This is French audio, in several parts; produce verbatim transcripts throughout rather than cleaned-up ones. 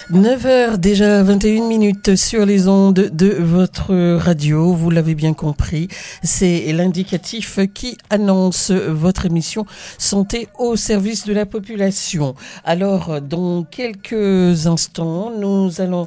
neuf heures déjà, vingt et une minutes sur les ondes de votre radio, vous l'avez bien compris, c'est l'indicatif qui annonce votre émission Santé au service de la population. Alors, dans quelques instants, nous allons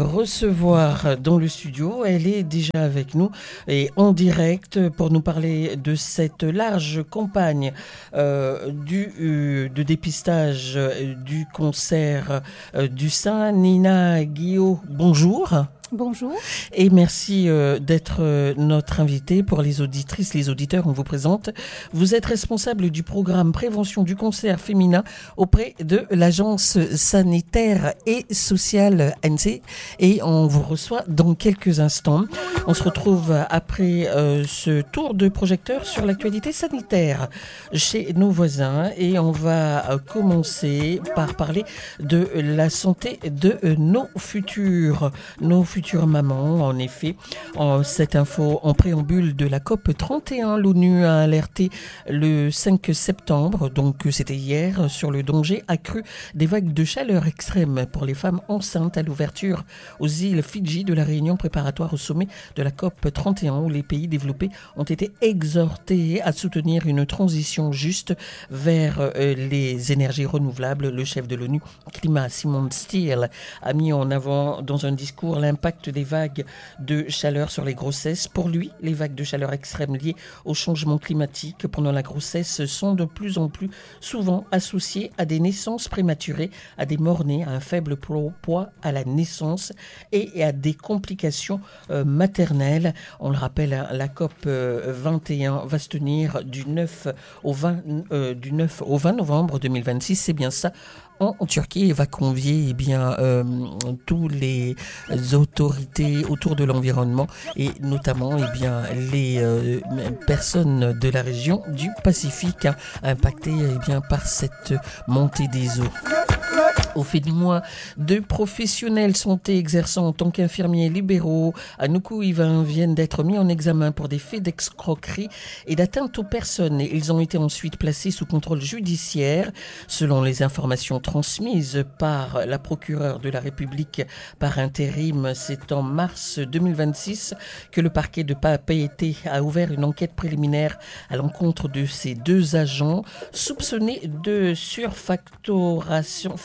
recevoir dans le studio, elle est déjà avec nous et en direct pour nous parler de cette large campagne euh, du, euh, de dépistage euh, du cancer euh, du sein. Nina Guillot, bonjour. Bonjour. Et merci euh, d'être euh, notre invitée. Pour les auditrices, les auditeurs, on vous présente. Vous êtes responsable du programme Prévention du cancer féminin auprès de l'Agence sanitaire et sociale A N S E et on vous reçoit dans quelques instants. On se retrouve après euh, ce tour de projecteur sur l'actualité sanitaire chez nos voisins et on va euh, commencer par parler de la santé de euh, nos futurs, nos futurs maman, en effet. En, cette info en préambule de la C O P trente et un, l'ONU a alerté le cinq septembre, donc c'était hier, sur le danger accru des vagues de chaleur extrême pour les femmes enceintes à l'ouverture aux îles Fidji de la réunion préparatoire au sommet de la C O P trente et un, où les pays développés ont été exhortés à soutenir une transition juste vers euh, les énergies renouvelables. Le chef de l'ONU Climat, Simon Stiell, a mis en avant dans un discours l'impact des vagues de chaleur sur les grossesses. Pour lui, les vagues de chaleur extrêmes liées au changement climatique pendant la grossesse sont de plus en plus souvent associées à des naissances prématurées, à des morts-nés, à un faible poids à la naissance et à des complications euh, maternelles. On le rappelle, la C O P vingt et un va se tenir du neuf au vingt, euh, du neuf au vingt novembre deux mille vingt-six, c'est bien ça, en Turquie, et va convier eh bien, euh, tous les autorités autour de l'environnement et notamment eh bien, les euh, personnes de la région du Pacifique hein, impactées eh bien, par cette montée des eaux. Au fait du mois, deux professionnels santé exerçant en tant qu'infirmiers libéraux à Nukuiva viennent d'être mis en examen pour des faits d'escroquerie et d'atteinte aux personnes. Ils ont été ensuite placés sous contrôle judiciaire. Selon les informations transmises par la procureure de la République par intérim, c'est en mars deux mille vingt-six que le parquet de Papeete a ouvert une enquête préliminaire à l'encontre de ces deux agents soupçonnés de surfacturation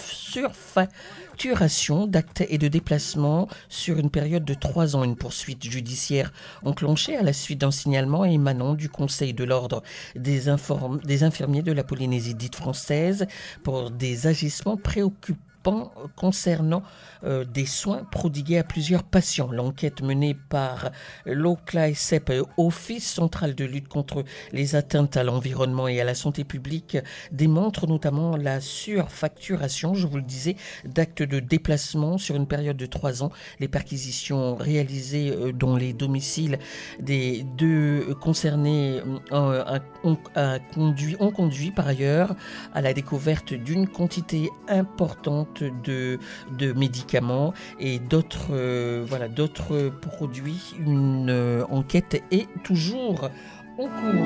surfacturation d'actes et de déplacements sur une période de trois ans. Une poursuite judiciaire enclenchée à la suite d'un signalement émanant du Conseil de l'ordre des, inform- des infirmiers de la Polynésie dite française pour des agissements préoccupants concernant euh, des soins prodigués à plusieurs patients. L'enquête menée par l'O-C-L-A-I-C E P, Office central de lutte contre les atteintes à l'environnement et à la santé publique, démontre notamment la surfacturation, je vous le disais, d'actes de déplacement sur une période de trois ans. Les perquisitions réalisées euh, dans les domiciles des deux concernés euh, ont, a conduit, ont conduit par ailleurs à la découverte d'une quantité importante de, de médicaments et d'autres, euh, voilà, d'autres produits. Une euh, enquête est toujours en cours.